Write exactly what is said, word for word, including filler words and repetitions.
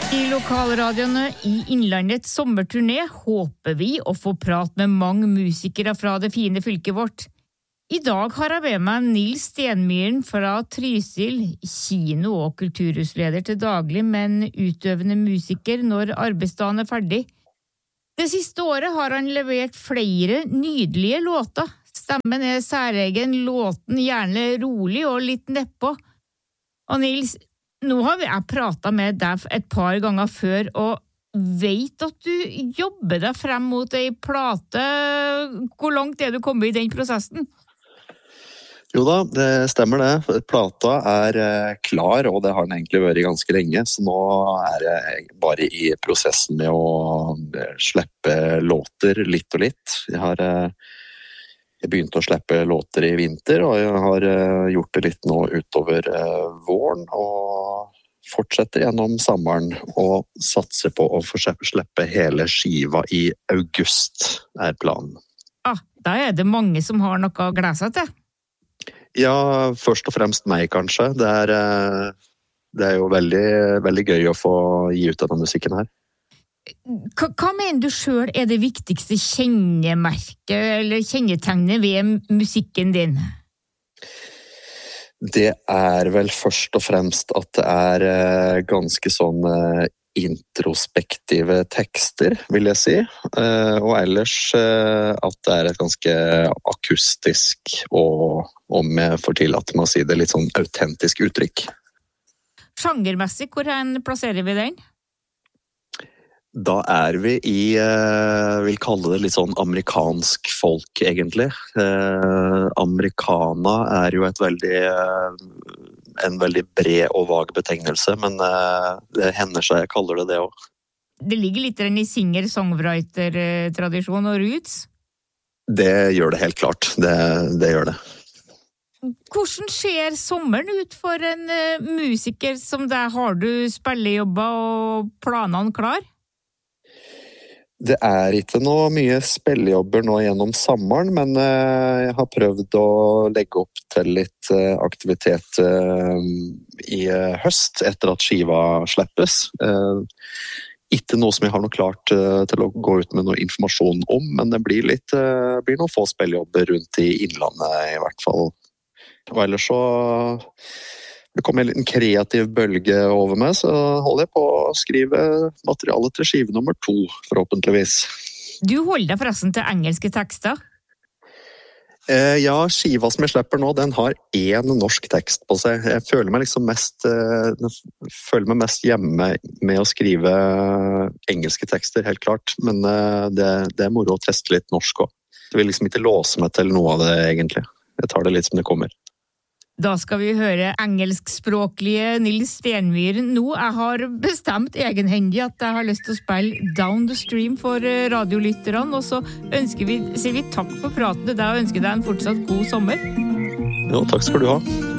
I lokalradioene i Innlandets sommerturné håper vi å få prat med mange musikere fra det fine fylket vårt. I dag har jeg med meg Nils Stenmyren fra Trysil, kino- og kulturhusleder til daglig, men utøvende musiker når arbeidsdagen er ferdig. Det siste året har han levert flere nydelige låter. Stemmen er særegen, låten gjerne rolig og litt nedpå. Og Nils, nå har jeg pratet med deg et par ganger før, og vet at du jobber deg frem mot ei plate. Hvor langt er du kommet i den prosessen? Jo da, det stemmer det. Plata er klar, og det har den egentlig vært ganske lenge, så nå er jeg bare i prosessen med å slippe låter litt og litt. Jeg har jeg begynte å slippe låter i vinter, og jeg har gjort det litt nå utover våren, og fortsetter gjennom sommeren, og satser på å få slippe hele skiva i august, er planen. Ah, da er det mange som har noe å glede seg til. Ja, først og fremst meg kanskje. Det er, det er jo veldig, veldig gøy å få gi ut denne musikken her. Hva, hva mener du selv er det viktigste kjennemerket eller kjennetegnet ved musikken din? Det er vel først og fremst at det er ganske sånn introspektive tekster, vil jeg si. Og ellers at det er et ganske akustisk og, om jeg får tillate meg å si det, litt sånn autentisk uttrykk. Sjangermessig, hvor plasserer vi den? Da er vi i, eh, vil kalle det litt sånn amerikansk folk, egentlig. Eh, americana er jo et veldig, eh, en veldig bred og vag betegnelse, men eh, det hender seg jeg kaller det det også. Det ligger litt i singer-songwriter-tradisjon og roots? Det gjør det helt klart, det, det gjør det. Hvordan ser sommeren ut for en uh, musiker som deg? Har du spillejobber og planene klar? Det er ikke noe mye spillejobber nå gjennom sommeren, men jeg har prøvd å legge opp til litt aktivitet i høst etter at skiva slippes. Ikke noe som jeg har noe klart til å gå ut med noe informasjon om, men det blir, litt, blir noen få spillejobber rundt i innlandet i hvert fall. Og ellers så det kommer en liten kreativ bølge over meg, så holder jeg på å skrive materialet til skive nummer to, forhåpentligvis. Du holder deg forresten til engelske tekster? Eh, ja, skiva som jeg slipper nå, den har én norsk tekst på seg. Jeg føler meg liksom mest, eh, føler meg mest hjemme med å skrive engelske tekster, helt klart. Men eh, det, det er moro å teste litt norsk også. Jeg vil liksom ikke låse meg til noe av det, egentlig. Jeg tar det litt som det kommer. Da skal vi høre engelskspråklige Nils Stenmyren. Nå jeg har bestemt egenhendig at jeg har lyst til å spille Down the Stream for radiolytterne, og så ønsker vi, sier vi takk for praten til deg og ønsker deg en fortsatt god sommer. Jo, takk skal du ha.